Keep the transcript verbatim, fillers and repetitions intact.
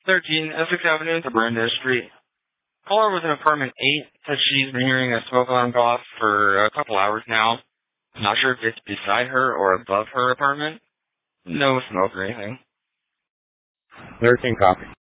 thirteen Essex Avenue to Brenda Street. Caller was in apartment eight. Said she's been hearing a smoke alarm go off for a couple hours now. Not sure if it's beside her or above her apartment. No smoke or anything. thirteen copy.